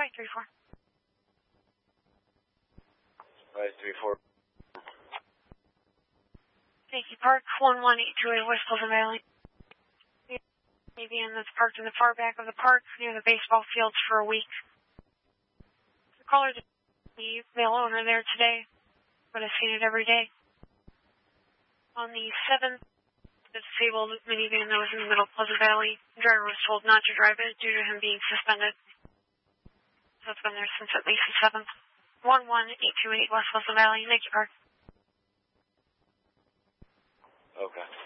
534. 534. Yankee Park, 11828 West Pleasant Valley. Avian that's parked in the far back of the park near the baseball fields for a week. The caller didn't see the male owner there today, but has seen it every day. On the 7th, the disabled minivan that was in the middle of Pleasant Valley, the driver was told not to drive it due to him being suspended. So it's been there since at least the 7th. 11828 West Pleasant Valley, Yankee Park. Okay.